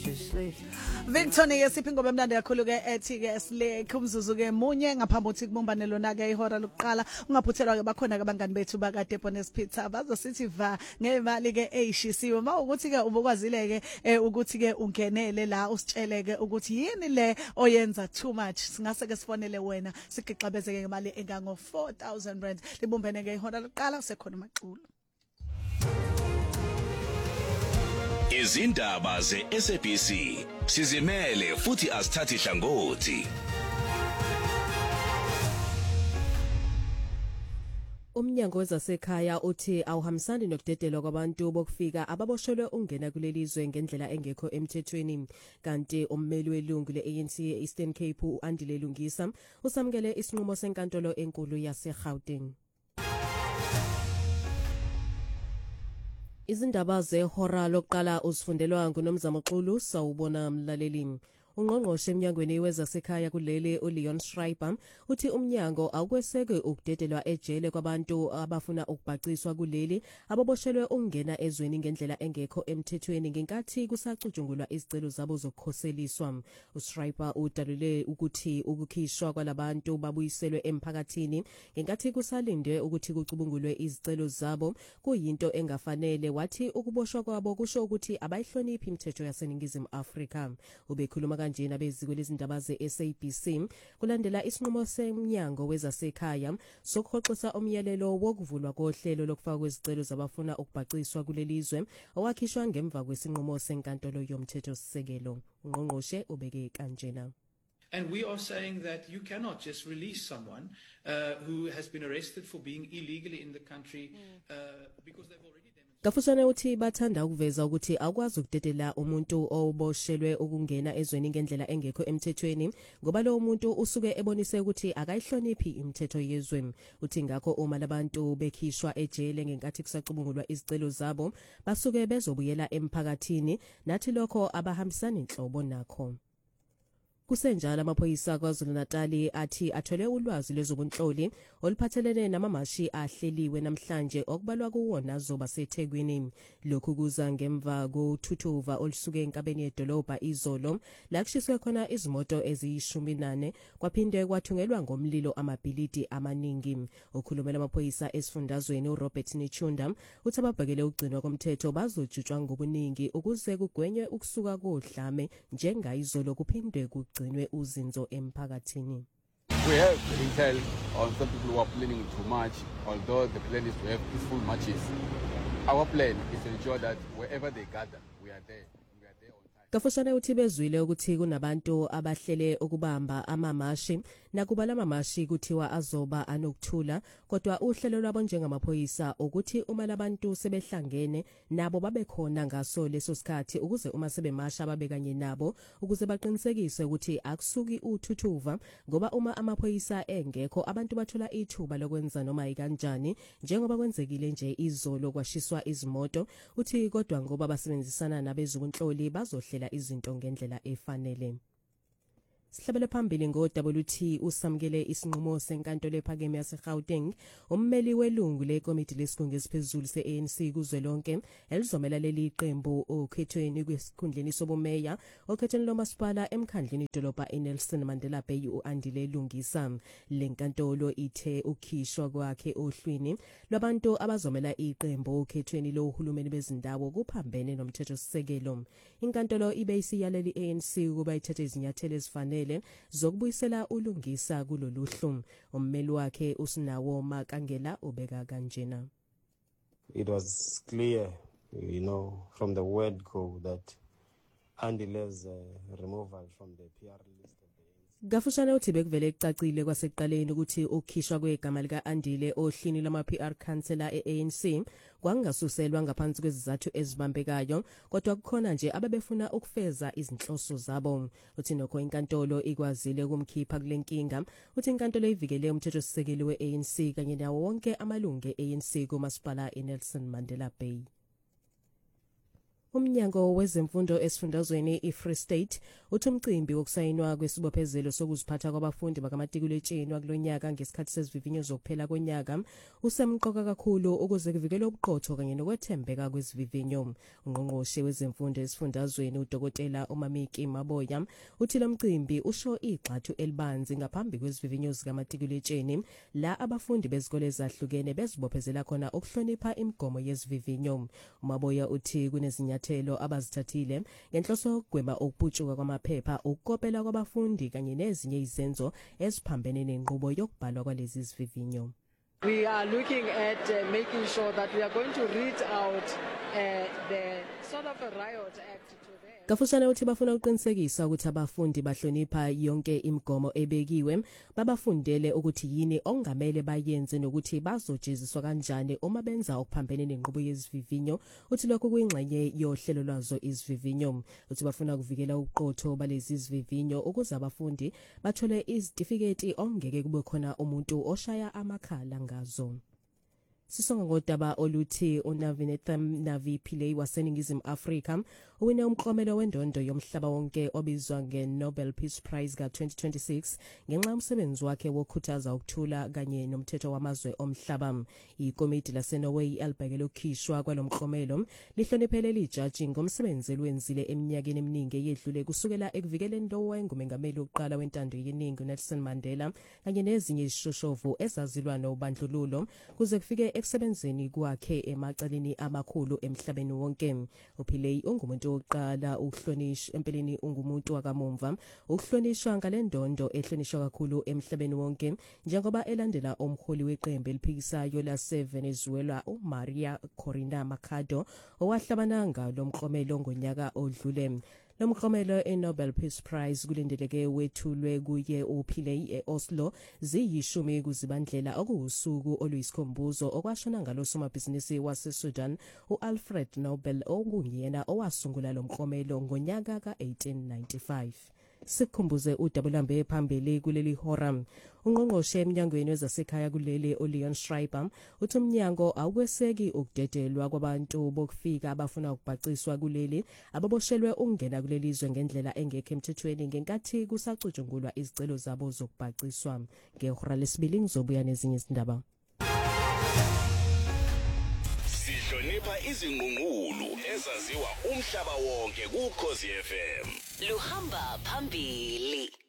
consciously. Victor ngesiphi ngoba emnandi kakhulu ke ethi ke sileke umzuzu ke munye ngaphambi ukuthi kubumbane lona ke ihora lokuqala ungaphuthelwa ke bakhona ke abangani bethu bakade Bonus Peter bazosithi va ngemali ke eyishisiwe mawukuthi ke ubokwazile ke ukuthi ke ungenele la usitshele ke ukuthi yini le oyenza too much singase ke sifonele wena sigixabezeke ngemali engango 4000 rand libumbene ke ihora lokuqala usekhona maxulo. Izindaba ze-SABC sizimele futhi asithathi hlangothi. Umnyango wezasekhaya uthi awuhambisani nokudedelwa kwabantu bokufika ababoshelwe ungena kulelizwe ngendlela engekho emthethweni kanti ummeli welungu le-ANC Eastern Cape uAndile Lungisa usamukele isinqumo senkantolo enkulu yaseGauteng. Izindaba zehora lokuqala uzifundelwa nguNomzamo Xulu sawubona mlaleli. Ungqongqoshe emnyangweni wezasekhaya kuleli uLeon Schreiber uthi umnyango awukweseke ukudedelwa ejele kwabantu abafuna ukubhaciswa kuleli ababoshelwe ungena ezweni ngendlela engekho emthethweni ngenkathi kusacutshungulwa izicelo zabo zokukhoseliswa. uSchreiber udalule ukuthi ukukhishwa kwalabantu babuyiselwe emphakathini ngenkathi kusalindwe ukuthi kucubungulwe izicelo zabo kuyinto engafanele wathi ukuboshwa kwabo kusho ukuthi abayihloniphi imithetho yaseNingizimu Afrika. Ubekhuluma kanjena beziko lezindaba ze-SABC kulandela isinqumo semnyango wezasekhaya sokuhoxisa umyalelo wokuvulwa kohlelo lokufaka kwezicelo zabafuna ukubhaciswa kulelizwe owakhishwa ngemva kwesinqumo senkantolo yomthethosisekelo. Ungqongqoshe ubeke kanjena. And we are saying that you cannot just release someone who has been arrested for being illegally in the country because they've already Kafushane uthi bathanda ukuveza ukuthi akwazi ukudedela umuntu oboshelwe ukungena ezweni ngendlela engekho emthethweni ngoba lo muntu usuke ebonise ukuthi akayihloniphi imithetho yezwe. Uthi ngakho uma labantu bekhishwa ejele ngenkathi kusacubungulwa izicelo zabo basuke bezobuyela emphakathini nathi lokho abahambisana inhlobo nakho. Kusenjalo amaphoyisa kwaZulu-Natal athi athole ulwazi lwezobunhloli oluphathelene namamashi ahleliwe namhlanje okubalwa kuwona zoba seThekwini. Lokhu kuza ngemva kothuthuva olusuke enkabeni yedolobha izolo lakushiswe khona izimoto eziyishumi-nane kwaphinde kwathungelwa ngomlilo amabhilidi amaningi. Okhulumela amaphoyisa esifundazweni uRobert Nichunda uthi ababhekele ukugcinwa komthetho bazojutshwa ngobuningi ukuze kugwenywe ukusuka kodlame njengayizolo kuphinde gcinwe uzinzo emphakathini. We have intel on some people who are planning too much, although the plan is to have peaceful marches. Our plan is to ensure that wherever they gather, we are there. Kafushane uthi bezwile ukuthi kunabantu abahlele ukubamba amamashi nakuba lamamashi kuthiwa azoba anokuthula kodwa uhlelo lwabo njengamaphoyisa ukuthi uma labantu sebehlangene nabo babe khona ngaso leso sikhathi ukuze uma sebemasha babe kanye nabo ukuze baqinisekise ukuthi akusuki uthuthuva ngoba uma amaphoyisa engekho abantu bathola ithuba lokwenza noma ikanjani njengoba kwenzekile nje izolo kwashiswa izimoto. Uthi kodwa ngoba basebenzisana nabezobunhloli bazohlela izinto ngendlela efanele. Sihlabele phambili ngo-WT usamukele isinqumo senkantolo ephakeme yaseGauteng ummeli welungu lekomiti lesigungu esiphezulu se-ANC kuzwelonke elizomela leli qembu okhethweni kwesikhundleni sobumeya okhethweni lomasipala emkhandleni idolobha eNelson Mandela Bay uAndile Lungisa. Lenkantolo ithe ukhishwa kwakhe ohlwini lwabantu abazomela iqembu okhethweni lohulumeni bezindawo kuphambene nomthethosisekelo. Inkantolo ibe isiyaleli ANC ukuba ithethe izinyathelo ezifanele zokubuyisela ulungisa kuloluhlu. Ummeli wakhe usinawo Makangela ubeka kanjena. It was clear, from the word go that Andile's removal from the PR list. Gafushane uthi bekuvele ecacile kwasekuqaleni ukuthi ukhishwa kwegama lika Andile ohlini lama-PR councillor e-ANC kwangasuselwa ngaphansi kwezizathu ezibambekayo kodwa kukhona nje ababefuna ukufeza izinhloso zabo. Uthi nokho inkantolo ikwazile ukumkhipha kule nkinga. Uthi inkantolo ivikele umthethosisekelo we-ANC kanye nawo wonke amalungu e-ANC kumasipala eNelson Mandela Bay. Umnyango wezemfundo esifundazweni iFree State uthi umcimbi wokusayinwa kwesibophezelo sokuziphatha kwabafundi bakamatikuletsheni kulonyaka ngesikhathi sezivivinyo zokuphela konyaka usemqoka kakhulu ukuze kuvikelwe ubuqotho kanye nokwethembeka kwezivivinyo. Ungqongqoshe wezemfundo esifundazweni uDokotela uMamiki Maboya uthi lo mcimbi usho igxathu elibanzi ngaphambi kwezivivinyo zikamatikuletsheni la abafundi bezikole ezahlukene bezibophezela khona ukuhlonipha imigomo yezivivinyo. Maboya uthi kunezinyathelo abazithathile ngenhloso yokugwema ukuphutshuka kwamaphepha, ukukopela kwabafundi kanye nezinye izenzo eziphambene nenqubo yokubhalwa kwalezi zivivinyo. We are looking at making sure that we are going to read out the sort of a riot act to them. Kafushane uthi bafuna ukuqinisekisa ukuthi abafundi bahlonipha yonke imigomo ebekiwe, babafundele ukuthi yini ongamele bayenze nokuthi bazojeziswa kanjani uma benza okuphambene nenqubo yezivivinyo. Uthi lokho kuyingxenye yohlelo lwazo izivivinyo. Uthi bafuna ukuvikela ubuqotho balezi zivivinyo ukuze abafundi bathole izitifiketi ongeke kube khona umuntu oshaya amakhala ngazo. Sisonga ngodaba oluthi uNavinetham Navi Pillay waseningizimu Afrika uwine umklomelo wendondo yomhlaba wonke obizwa ngeNobel Peace Prize ka-2026 ngenxa yomsebenzi wakhe wokukhuthaza ukuthula kanye nomthetho wamazwe omhlaba. Ikomiti laseNorway elibhekele ukukhishwa kwalomklomelo lihloniphele lijaji ngomsebenzi elwenzile eminyakeni eminingi eyedlule kusukela ekuvikeleni lo wayengumengameli wokuqala wentando yeningi uNelson Mandela kanye nezinye izishoshovu ezazilwa nobandlululo kuze kufike ekusebenzeni kwakhe emacaleni amakhulu emhlabeni wonke. uPillay ungumuntu wokuqala ukuhlonishwa empeleni ungumuntu wakamumva ukuhlonishwa ngalendondo ehlonishwa kakhulu emhlabeni wonke njengoba elandela umholi weqembu eliphikisayo laseVenezuela uMaria Corina Machado owahlabananga lo mklomelo ngonyaka odlule. Lo mklomelo eNobel Peace Prize kulindeleke wethulwe kuye uPillay eOslo ziyishumi kuzibandlela okuwusuku oluyisikhumbuzo okwashona ngalo somabhizinisi waseSudan uAlfred Nobel okungiyena owasungula lo mklomelo ngonyaka ka-1895. Sikhumbuze udabulambe phambili kuleli hora. Ungqongqoshe eminyangweni wezasekhaya kuleli uLeon Schreiber uthi umnyango awukweseki ukudedelwa kwabantu bokufika abafuna ukubhaciswa kuleli ababoshelwe ukungena kuleli izwe ngendlela engekho emthethweni ngenkathi kusacutshungulwa izicelo zabo zokubhaciswa. Ngehora lesibili ngizobuya nezinye izindaba. Sihlonipha izinququlo ezaziwa umhlaba wonke kuKhosi FM. Luhamba phambili.